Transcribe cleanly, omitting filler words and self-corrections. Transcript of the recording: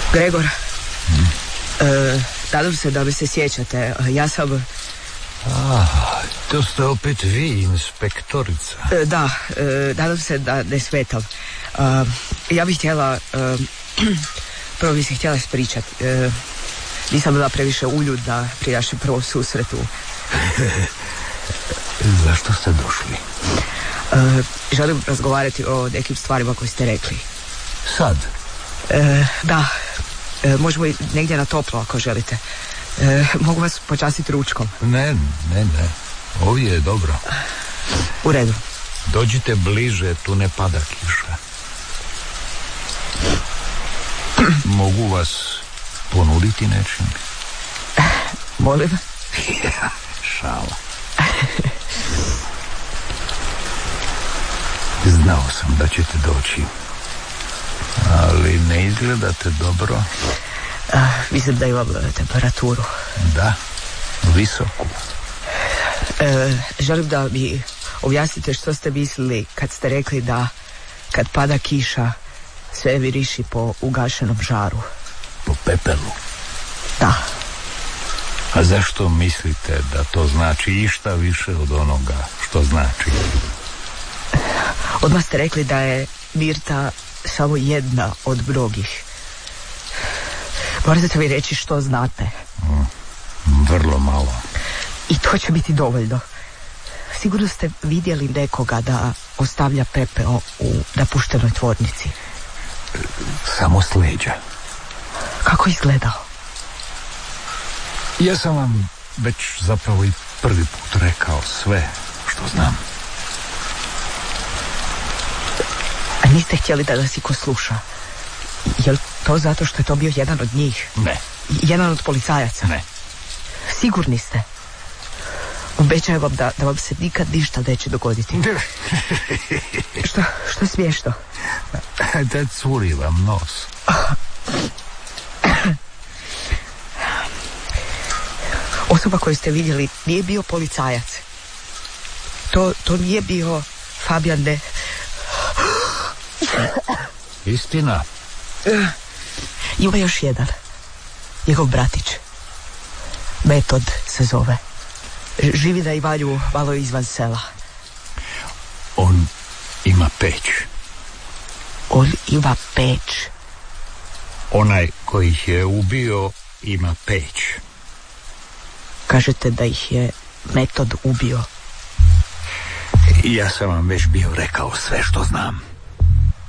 Gregor, nadam se da me se sjećate. Ja sam... To ste opet vi, inspektorica. Da, nadam se da ne smetam. Ja bih htjela... Prvo bih se htjela ispričati. Nisam bila previše uljudna pri našem prvom susretu. Zašto ste došli? Želim razgovarati o nekim stvarima koje ste rekli. Sad? Da, možemo i negdje na toplo ako želite. Mogu vas počastiti ručkom? Ne. Ovdje je dobro. U redu. Dođite bliže, tu ne pada kiša. Mogu vas ponuditi nečim? Molim? Šala. Znao sam da ćete doći, ali ne izgledate dobro. Mislim da imam temperaturu. Da, visoku. Želim da mi objasnite što ste mislili kad ste rekli da kad pada kiša sve miriši po ugašenom žaru. Po pepelu? Da. A zašto mislite da to znači išta više od onoga što znači? Odmah ste rekli da je Mirta samo jedna od mnogih. Morate mi reći što znate. Vrlo malo. I to će biti dovoljno. Sigurno ste vidjeli nekoga da ostavlja pepeo u napuštenoj tvornici. Samo s leđa. Kako izgledao? Ja sam vam već zapravo i prvi put rekao sve što znam. A niste htjeli da nas iko sluša? Je li to zato što je to bio jedan od njih? Ne. Jedan od policajaca? Ne. Sigurni ste? Obećajem vam da vam se nikad ništa neće dogoditi. Što je smiješno? Da curi vam nos. Osoba koju ste vidjeli nije bio policajac. To nije bio Fabian de... Istina? Ima još jedan. Njegov bratić. Metod se zove. Živi na Ivanju malo izvan sela. On ima peć. On ima peć. Onaj koji ih je ubio ima peć. Kažete da ih je Metod ubio? Ja sam vam već bio rekao sve što znam.